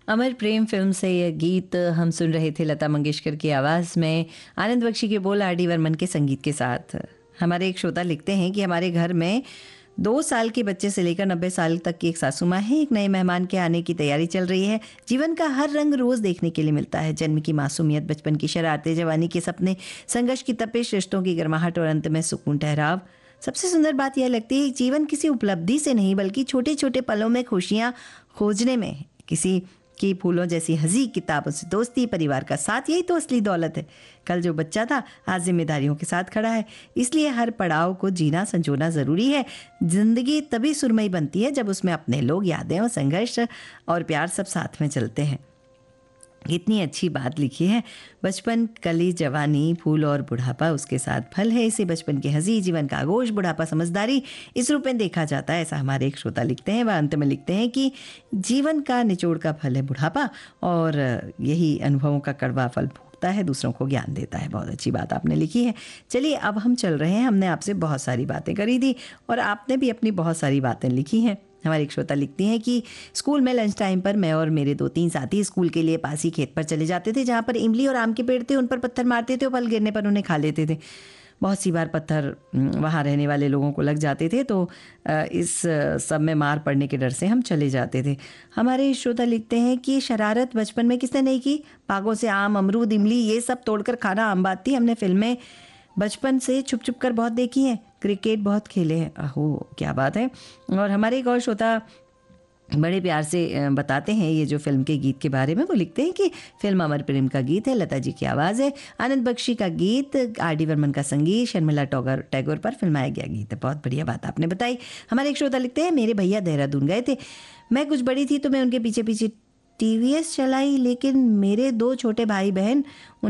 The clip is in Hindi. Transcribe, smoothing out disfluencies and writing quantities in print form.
अमर प्रेम फिल्म से ये गीत हम सुन रहे थे लता मंगेशकर की आवाज़ में, आनंद बख्शी के बोल आर डी बर्मन के संगीत के साथ। हमारे एक श्रोता लिखते हैं कि हमारे घर में 2 साल के बच्चे से लेकर 90 साल तक की एक सासू माँ है। एक नए मेहमान के आने की तैयारी चल रही है। जीवन का हर रंग रोज़ देखने के लिए मिलता है। जन्म की मासूमियत, बचपन की शरारतें, जवानी के सपने, संघर्ष की तपिश, रिश्तों की गर्माहट और अंत में सुकून ठहराव। सबसे सुंदर बात यह लगती है कि जीवन किसी उपलब्धि से नहीं बल्कि छोटे छोटे पलों में खुशियाँ खोजने में है। किसी की फूलों जैसी हंसी, किताबों से दोस्ती, परिवार का साथ, यही तो असली दौलत है। कल जो बच्चा था आज जिम्मेदारियों के साथ खड़ा है। इसलिए हर पड़ाव को जीना संजोना ज़रूरी है। जिंदगी तभी सुरमई बनती है जब उसमें अपने लोग, यादें और संघर्ष और प्यार सब साथ में चलते हैं। इतनी अच्छी बात लिखी है। बचपन, कली, जवानी, फूल और बुढ़ापा उसके साथ फल है। इसे बचपन की हंसी, जीवन का आगोश, बुढ़ापा समझदारी, इस रूप में देखा जाता है। ऐसा हमारे एक श्रोता लिखते हैं। वह अंत में लिखते हैं कि जीवन का निचोड़ का फल है बुढ़ापा और यही अनुभवों का कड़वा फल फूटता है, दूसरों को ज्ञान देता है। बहुत अच्छी बात आपने लिखी है। चलिए अब हम चल रहे हैं। हमने आपसे बहुत सारी बातें करी थी और आपने भी अपनी बहुत सारी बातें लिखी हैं। हमारी एक श्रोता लिखती हैं कि स्कूल में लंच टाइम पर मैं और मेरे 2-3 साथी स्कूल के लिए पास ही खेत पर चले जाते थे, जहाँ पर इमली और आम के पेड़ थे। उन पर पत्थर मारते थे और फल गिरने पर उन्हें खा लेते थे। बहुत सी बार पत्थर वहाँ रहने वाले लोगों को लग जाते थे, तो इस सब में मार पड़ने के डर से हम चले जाते थे। हमारे श्रोता लिखते हैं कि शरारत बचपन में किसने नहीं की। बागों से आम, अमरूद, इमली ये सब तोड़कर खाना आम बात थी। हमने फिल्में बचपन से छुप छुप कर बहुत देखी हैं। क्रिकेट बहुत खेले हैं। अहो क्या बात है। और हमारे एक और श्रोता बड़े प्यार से बताते हैं ये जो फिल्म के गीत के बारे में। वो लिखते हैं कि फिल्म अमर प्रेम का गीत है, लता जी की आवाज़ है, आनंद बख्शी का गीत, आर डी बर्मन का संगीत, शर्मिला टैगोर पर फिल्माया गया गीत है। बहुत बढ़िया बात आपने बताई। हमारे एक श्रोता लिखते हैं मेरे भैया देहरादून गए थे। मैं कुछ बड़ी थी तो मैं उनके पीछे पीछे TVS चलाई, लेकिन मेरे 2 छोटे भाई बहन